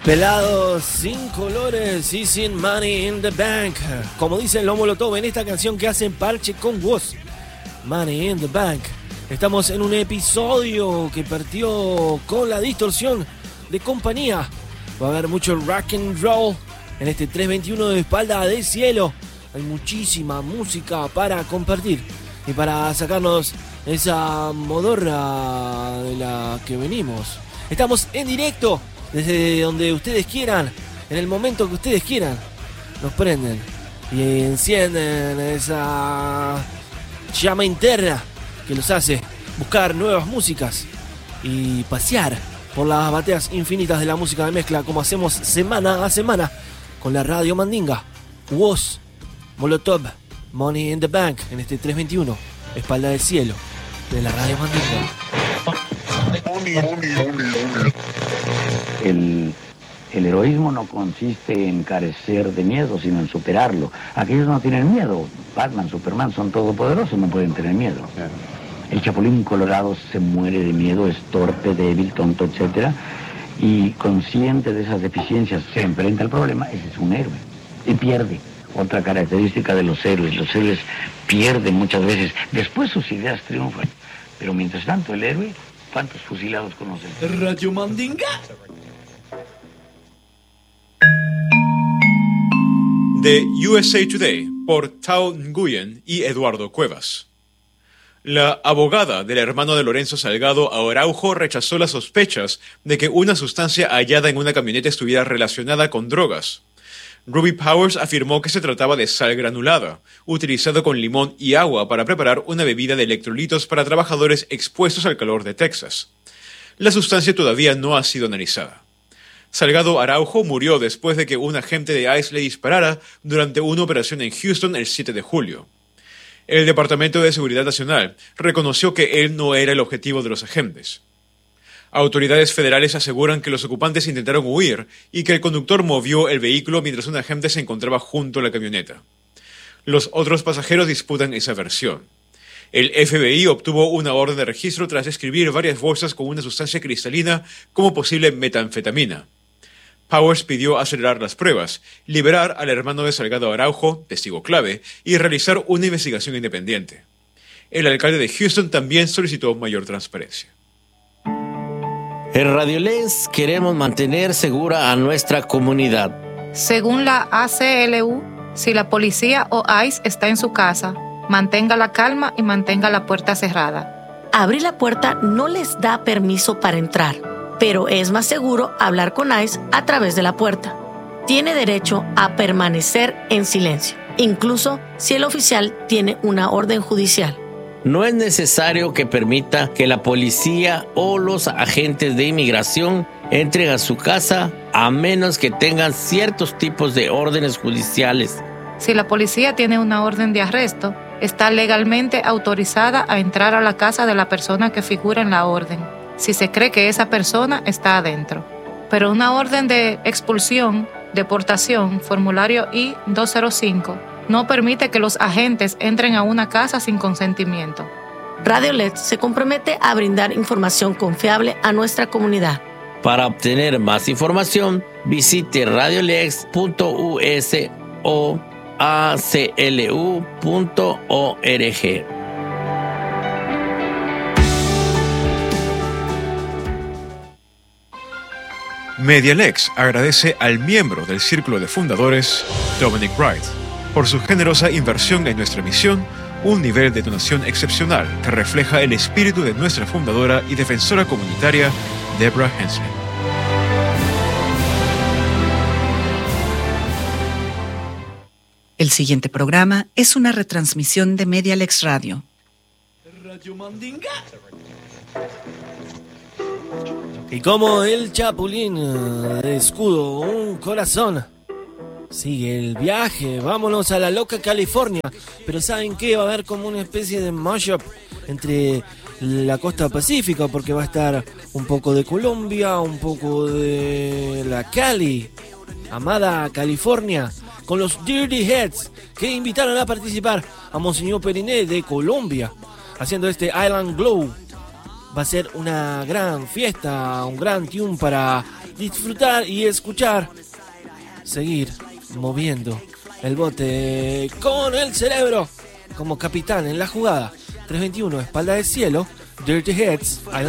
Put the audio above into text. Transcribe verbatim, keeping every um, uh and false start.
Pelados, sin colores y sin money in the bank. Como dicen los Molotov en esta canción que hacen parche con voz. Money in the bank. Estamos en un episodio que partió con la distorsión de compañía. Va a haber mucho rock and roll en este trescientos veintiuno de Espalda del Cielo. Hay muchísima música para compartir y para sacarnos esa modorra de la que venimos. Estamos en directo desde donde ustedes quieran, en el momento que ustedes quieran. Nos prenden y encienden esa llama interna que los hace buscar nuevas músicas y pasear por las bateas infinitas de la música de mezcla, como hacemos semana a semana con la Radio Mandinga. Woz, Molotov, Money in the Bank en este trescientos veintiuno, Espalda del Cielo de la Radio Mandinga. El, el heroísmo no consiste en carecer de miedo, sino en superarlo. Aquellos no tienen miedo. Batman, Superman son todopoderosos, no pueden tener miedo. El Chapulín Colorado se muere de miedo, es torpe, débil, tonto, etcétera. Y consciente de esas deficiencias, se enfrenta al problema. Ese es un héroe. Y pierde. Otra característica de los héroes. Los héroes pierden muchas veces. Después sus ideas triunfan. Pero mientras tanto, el héroe, ¿cuántos fusilados conocen? Radio Mandinga. De U S A Today, por Tao Nguyen y Eduardo Cuevas. La abogada del hermano de Lorenzo Salgado Araujo rechazó las sospechas de que una sustancia hallada en una camioneta estuviera relacionada con drogas. Ruby Powers afirmó que se trataba de sal granulada, utilizado con limón y agua para preparar una bebida de electrolitos para trabajadores expuestos al calor de Texas. La sustancia todavía no ha sido analizada. Salgado Araujo murió después de que un agente de ICE le disparara durante una operación en Houston el siete de julio. El Departamento de Seguridad Nacional reconoció que él no era el objetivo de los agentes. Autoridades federales aseguran que los ocupantes intentaron huir y que el conductor movió el vehículo mientras un agente se encontraba junto a la camioneta. Los otros pasajeros disputan esa versión. El F B I obtuvo una orden de registro tras describir varias bolsas con una sustancia cristalina como posible metanfetamina. Powers pidió acelerar las pruebas, liberar al hermano de Salgado Araujo, testigo clave, y realizar una investigación independiente. El alcalde de Houston también solicitó mayor transparencia. En Radio Lens queremos mantener segura a nuestra comunidad. Según la A C L U, si la policía o ICE está en su casa, mantenga la calma y mantenga la puerta cerrada. Abrir la puerta no les da permiso para entrar, pero es más seguro hablar con ICE a través de la puerta. Tiene derecho a permanecer en silencio, incluso si el oficial tiene una orden judicial. No es necesario que permita que la policía o los agentes de inmigración entren a su casa a menos que tengan ciertos tipos de órdenes judiciales. Si la policía tiene una orden de arresto, está legalmente autorizada a entrar a la casa de la persona que figura en la orden, si se cree que esa persona está adentro. Pero una orden de expulsión, deportación, formulario I doscientos cinco, no permite que los agentes entren a una casa sin consentimiento. Radio L E D se compromete a brindar información confiable a nuestra comunidad. Para obtener más información, visite radio lex punto u s o a c l u punto org. Medialex agradece al miembro del Círculo de Fundadores, Dominic Wright, por su generosa inversión en nuestra misión, un nivel de donación excepcional que refleja el espíritu de nuestra fundadora y defensora comunitaria, Deborah Hensley. El siguiente programa es una retransmisión de Medialex Radio. Radio Mandinga. Y como el Chapulín de escudo, un corazón. Sigue el viaje, vámonos a la loca California. Pero ¿saben qué? Va a haber como una especie de mashup entre la costa pacífica, porque va a estar un poco de Colombia, un poco de la Cali, amada California, con los Dirty Heads, que invitaron a participar a Monseñor Periné de Colombia, haciendo este Island Glow. Va a ser una gran fiesta, un gran tune para disfrutar y escuchar, seguir moviendo el bote con el cerebro como capitán en la jugada. tres veintiuno, espalda de cielo, Dirty Heads, I